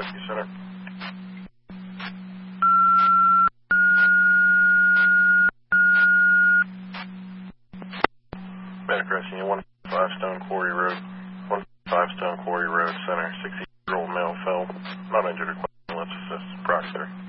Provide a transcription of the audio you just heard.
Rescue Center. Manacrest Unit 115 Stone Quarry Road. 115 Stone Quarry Road Center. 60-year-old male fell. Not injured or claimed. Let's assist. Proxy.